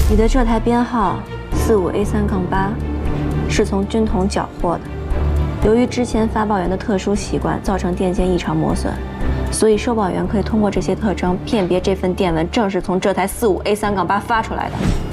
你的这台编号45A3-8是从军统缴获的。由于之前发报员的特殊习惯造成电件异常磨损，所以收报员可以通过这些特征辨别这份电文正是从这台45A3-8发出来的。